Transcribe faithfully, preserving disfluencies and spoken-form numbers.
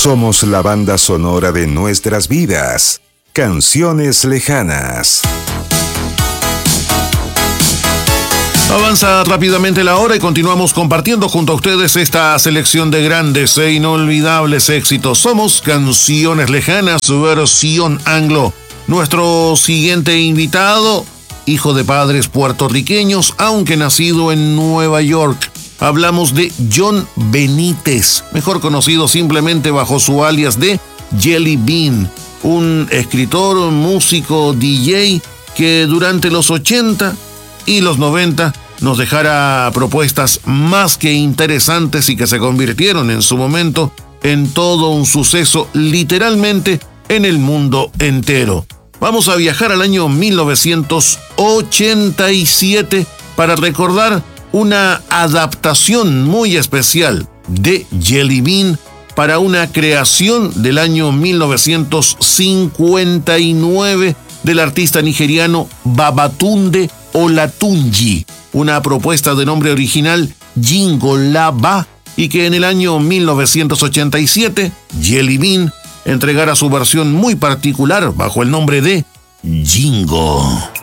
Somos la banda sonora de nuestras vidas. Canciones lejanas. Avanza rápidamente la hora y continuamos compartiendo junto a ustedes esta selección de grandes e inolvidables éxitos. Somos Canciones Lejanas, versión anglo. Nuestro siguiente invitado, hijo de padres puertorriqueños, aunque nacido en Nueva York. Hablamos de Jon Benítez, mejor conocido simplemente bajo su alias de Jelly Bean, un escritor, músico, D J que durante los ochenta y los noventa nos dejara propuestas más que interesantes y que se convirtieron en su momento en todo un suceso literalmente en el mundo entero. Vamos a viajar al año mil novecientos ochenta y siete para recordar una adaptación muy especial de Jelly Bean para una creación del año mil novecientos cincuenta y nueve del artista nigeriano Babatunde Olatunji, una propuesta de nombre original Jingolaba, y que en el año mil novecientos ochenta y siete Jelly Bean entregara su versión muy particular bajo el nombre de Jingo.